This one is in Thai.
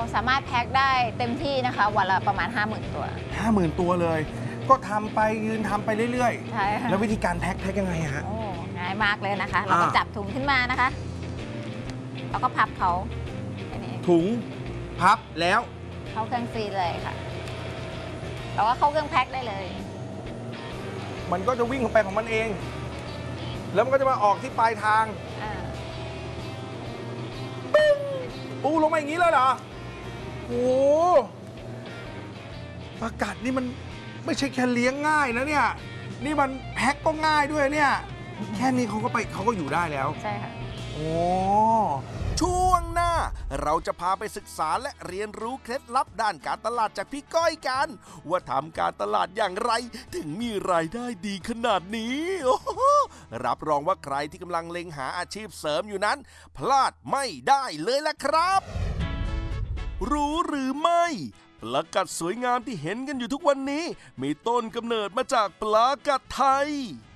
สามารถแพ็คได้เต็มที่นะคะวันละประมาณ 50,000 ตัว 50,000 ตัวเลย ก็ทำไปยืนทำไปเรื่อยใช่ค่ะๆแล้ววิธีการแพ็คยังไงฮะโอ้ง่ายมากเลยนะคะ เราก็จับถุงขึ้นมานะคะแล้วก็พับเขาอันนี้ถุงพับแล้วเข้าเครื่องฟรีซเลยค่ะแล้วก็เข้าเครื่องแพ็คได้เลยมันก็จะวิ่งของไปของมันเอง แล้วมันก็จะมาออกที่ปลายทางอ่าปูลงมาอย่างนี้เลยเหรอโอ้ปลากัดนี่มันไม่ใช่แค่เลี้ยงง่ายนะเนี่ย นี่มันแพ็คก็ง่ายด้วยเนี่ย แค่นี้เขาก็อยู่ได้แล้วใช่ค่ะโอ้ช่วงหน้าเราจะพาไปศึกษาและเรียนรู้เคล็ดลับด้านการตลาดจากพี่ก้อยกัน ว่าทำการตลาดอย่างไรถึงมีรายได้ดีขนาดนี้โอ้โหรับรองว่าใครที่กำลังเล็งหาอาชีพเสริมอยู่นั้น พลาดไม่ได้เลยล่ะครับ รู้หรือไม่ปลากัดสวยงามที่เห็นกันอยู่ทุกวันนี้ มีต้นกำเนิดมาจากปลากัดไทย